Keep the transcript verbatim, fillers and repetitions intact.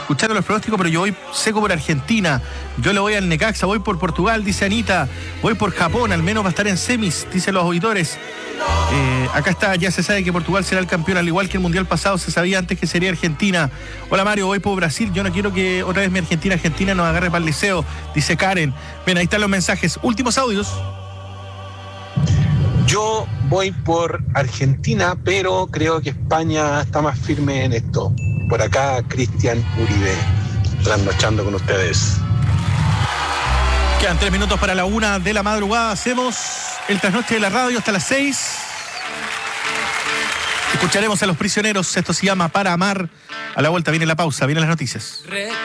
escuchando los pronósticos, pero yo voy seco por Argentina. Yo le voy al Necaxa, voy por Portugal, dice Anita. Voy por Japón, al menos va a estar en semis, dicen los auditores. Eh, acá está, ya se sabe que Portugal será el campeón, al igual que el mundial pasado se sabía antes que sería Argentina. Hola Mario, voy por Brasil, yo no quiero que otra vez mi Argentina Argentina nos agarre para el liceo, dice Karen. Bien, ahí están los mensajes. Últimos audios. Yo voy por Argentina, pero creo que España está más firme en esto. Por acá, Cristian Uribe, trasnochando con ustedes. Quedan tres minutos para la una de la madrugada. Hacemos el trasnoche de la radio hasta las seis. Escucharemos a Los Prisioneros. Esto se llama Para Amar. A la vuelta viene la pausa, vienen las noticias.